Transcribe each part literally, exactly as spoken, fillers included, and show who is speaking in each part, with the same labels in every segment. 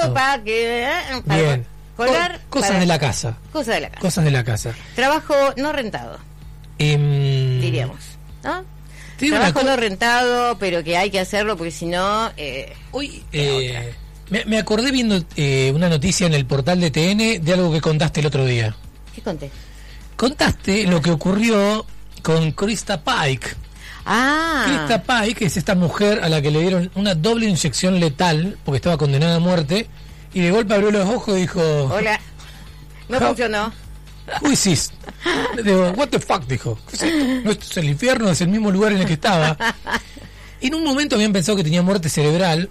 Speaker 1: Eso.
Speaker 2: para que... Eh, para
Speaker 1: Bien.
Speaker 2: colgar...
Speaker 1: Co- cosas
Speaker 2: para-
Speaker 1: de la casa.
Speaker 2: Cosas de la casa.
Speaker 1: Cosas de la casa.
Speaker 2: Trabajo no rentado,
Speaker 1: Em,
Speaker 2: diríamos, ¿no?
Speaker 1: te digo una
Speaker 2: Trabajo
Speaker 1: co-
Speaker 2: no rentado, pero que hay que hacerlo porque si no... Eh,
Speaker 1: Hoy eh, me, me acordé viendo eh, una noticia en el portal de T N de algo que contaste el otro día.
Speaker 2: ¿Qué conté?
Speaker 1: Contaste lo que ocurrió con Krista Pike.
Speaker 2: Ah,
Speaker 1: Krista Pike es esta mujer a la que le dieron una doble inyección letal porque estaba condenada a muerte y de golpe abrió los ojos y dijo...
Speaker 2: hola. No
Speaker 1: How-
Speaker 2: funcionó.
Speaker 1: Who is this? Digo, what the fuck, dijo. ¿Qué es esto? No, esto es el infierno, es el mismo lugar en el que estaba. En un momento habían pensado que tenía muerte cerebral.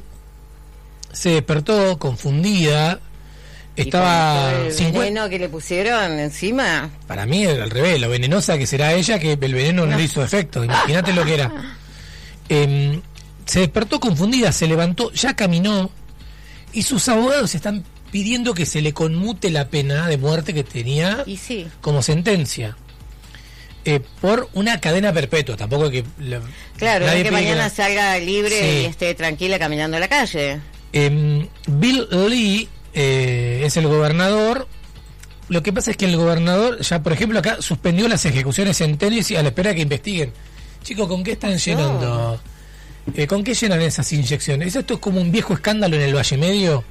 Speaker 1: Se despertó confundida. Estaba...
Speaker 2: ¿Y con el
Speaker 1: cincuenta
Speaker 2: veneno que le pusieron encima?
Speaker 1: Para mí era al revés, lo venenosa que será ella, que el veneno no le hizo efecto. Imagínate lo que era. Eh, se despertó confundida, se levantó, ya caminó, y sus abogados están pidiendo que se le conmute la pena de muerte que tenía
Speaker 2: Y sí.
Speaker 1: como sentencia. Eh, por una cadena perpetua, tampoco que... la-
Speaker 2: Claro,
Speaker 1: nadie
Speaker 2: que
Speaker 1: pide
Speaker 2: mañana
Speaker 1: la-
Speaker 2: salga libre
Speaker 1: Sí.
Speaker 2: y esté tranquila caminando en la calle.
Speaker 1: Eh, Bill Lee eh, es el gobernador. Lo que pasa es que el gobernador ya, por ejemplo, acá suspendió las ejecuciones en Tennessee a la espera de que investiguen. Chicos, ¿con qué están llenando? Eh, ¿Con qué llenan esas inyecciones? Esto es como un viejo escándalo en el Valle Medio,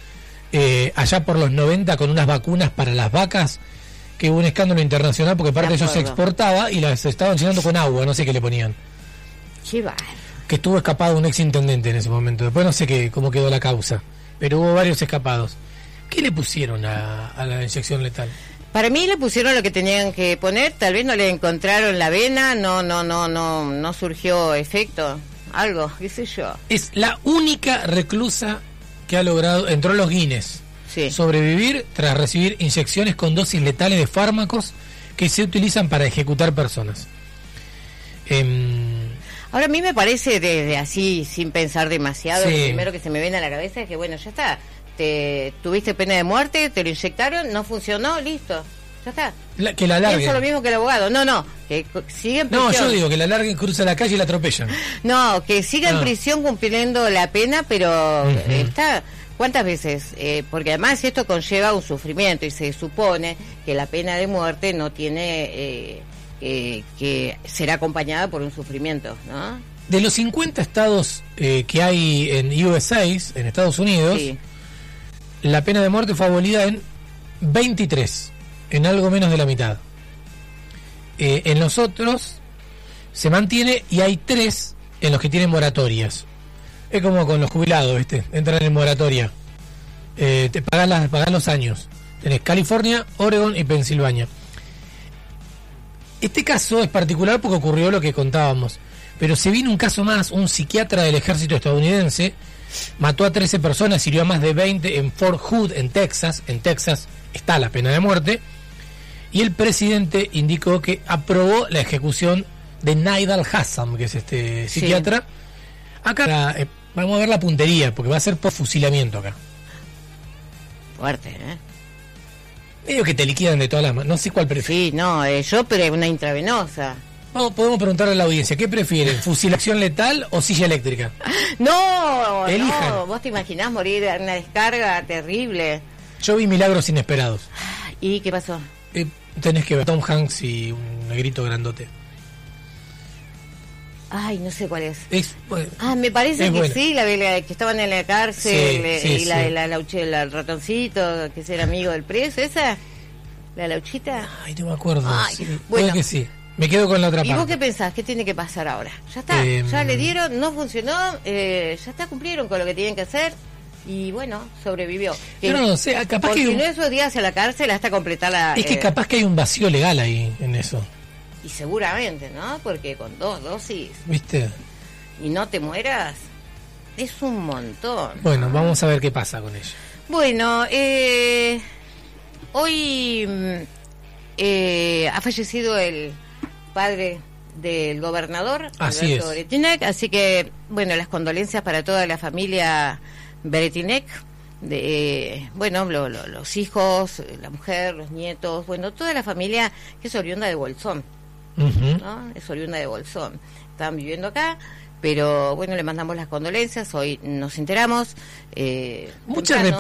Speaker 1: eh, allá por los noventa, con unas vacunas para las vacas, que hubo un escándalo internacional porque parte de ellos se
Speaker 2: acuerdo.
Speaker 1: exportaba y las estaban llenando con agua, no sé qué le ponían.
Speaker 2: Qué bar.
Speaker 1: Que estuvo escapado un ex intendente en ese momento. Después no sé qué, cómo quedó la causa, pero hubo varios escapados. ¿Qué le pusieron a, a la inyección letal?
Speaker 2: Para mí le pusieron lo que tenían que poner, tal vez no le encontraron la vena, no, no, no, no, no surgió efecto, algo, qué sé yo.
Speaker 1: Es la única reclusa que ha logrado, entró en los Guinness,
Speaker 2: Sí.
Speaker 1: sobrevivir tras recibir inyecciones con dosis letales de fármacos que se utilizan para ejecutar personas. Em,
Speaker 2: Ahora a mí me parece desde así, sin pensar demasiado,
Speaker 1: Sí.
Speaker 2: lo primero que se me viene a la cabeza es que bueno, ya está, te tuviste pena de muerte, te lo inyectaron, no funcionó, listo, ya está.
Speaker 1: la- que la larguen.
Speaker 2: Pienso lo mismo que el abogado, no, no, que co- sigue en
Speaker 1: No,
Speaker 2: prisión.
Speaker 1: yo digo que la larguen, cruza la calle y la atropellan.
Speaker 2: No, que siga en
Speaker 1: No.
Speaker 2: prisión cumpliendo la pena, pero
Speaker 1: Ujú.
Speaker 2: está... ¿Cuántas veces? Eh, porque además esto conlleva un sufrimiento y se supone que la pena de muerte no tiene... Eh, eh, que será acompañada por un sufrimiento, ¿no?
Speaker 1: De los cincuenta estados eh, que hay en U S A, en Estados Unidos,
Speaker 2: Sí.
Speaker 1: la pena de muerte fue abolida en veintitrés, en algo menos de la mitad. Eh, en los otros se mantiene y hay tres en los que tienen moratorias. Es como con los jubilados, ¿viste? Entran en moratoria. Eh, te pagan, las, pagan los años. Tenés California, Oregon y Pensilvania. Este caso es particular porque ocurrió lo que contábamos. Pero se vino un caso más, un psiquiatra del ejército estadounidense mató a trece personas, hirió a más de veinte en Fort Hood, en Texas. En Texas está la pena de muerte. Y el presidente indicó que aprobó la ejecución de Nidal Hassam, que es este
Speaker 2: Sí.
Speaker 1: psiquiatra. Acá eh, vamos a ver la puntería, porque va a ser por fusilamiento acá.
Speaker 2: Fuerte, ¿eh?
Speaker 1: Medio que te liquidan de todas las manos. No sé cuál prefieren.
Speaker 2: Sí, no, eh, yo pero una intravenosa.
Speaker 1: Vamos, podemos preguntarle a la audiencia, ¿qué prefieren? ¿Fusilación letal o silla eléctrica?
Speaker 2: No,
Speaker 1: Elijan.
Speaker 2: no, vos te imaginás morir en una descarga terrible.
Speaker 1: Yo vi Milagros Inesperados.
Speaker 2: ¿Y qué pasó?
Speaker 1: Eh, tenés que ver Tom Hanks y un negrito grandote.
Speaker 2: Ay, no sé cuál es.
Speaker 1: Es, bueno,
Speaker 2: Ah, me parece
Speaker 1: es
Speaker 2: que
Speaker 1: buena.
Speaker 2: sí, la, de la que estaban en la cárcel
Speaker 1: Sí,
Speaker 2: eh,
Speaker 1: sí,
Speaker 2: y la
Speaker 1: sí.
Speaker 2: de la, lauche- la- el ratoncito, que es el amigo del preso, ¿esa? ¿La lauchita?
Speaker 1: Ay, no me acuerdo.
Speaker 2: Ay,
Speaker 1: Sí,
Speaker 2: bueno.
Speaker 1: puede que sí. Me quedo con la otra
Speaker 2: ¿Y vos
Speaker 1: parte.
Speaker 2: qué pensás? ¿Qué tiene que pasar ahora? Ya está,
Speaker 1: Eh,
Speaker 2: ya le dieron, no funcionó, eh, ya está, cumplieron con lo que tenían que hacer y bueno, sobrevivió.
Speaker 1: Yo
Speaker 2: Que-
Speaker 1: no sé, capaz que,
Speaker 2: Continuó esos días en la cárcel hasta completar la...
Speaker 1: es que
Speaker 2: eh,
Speaker 1: capaz que hay un vacío legal ahí en eso.
Speaker 2: Y seguramente, ¿no? Porque con dos dosis
Speaker 1: ¿Viste?
Speaker 2: y no te mueras, es un montón.
Speaker 1: Bueno, vamos a ver qué pasa con ella.
Speaker 2: Bueno, eh, hoy mm, eh, ha fallecido el padre del gobernador,
Speaker 1: Así
Speaker 2: Alberto
Speaker 1: es.
Speaker 2: Bretinec, así que, bueno, las condolencias para toda la familia Bretinec, de, eh, bueno, lo- lo- los hijos, la mujer, los nietos, bueno, toda la familia que es oriunda de Bolsón,
Speaker 1: Ujú.
Speaker 2: ¿no? Es oriunda de Bolsón. Están viviendo acá, pero bueno, le mandamos las condolencias, hoy nos enteramos. Eh,
Speaker 1: Mucha
Speaker 2: temprano.